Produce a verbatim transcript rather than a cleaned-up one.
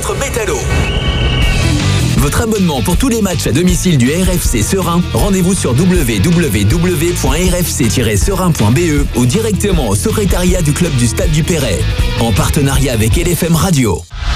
votre métallo. Votre abonnement pour tous les matchs à domicile du R F C Serein, rendez-vous sur w w w point r f c tiret serein point b e ou directement au secrétariat du club du Stade du Perret, en partenariat avec L F M Radio.